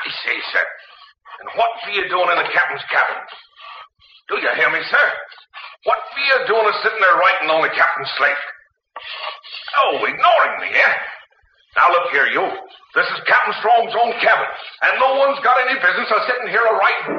I say, sir, and what be you doing in the captain's cabin? Do you hear me, sir? What be you doing sitting there writing on the captain's slate? Oh, ignoring me, eh? Now look here, you. This is Captain Strong's own cabin, and no one's got any business of sitting here writing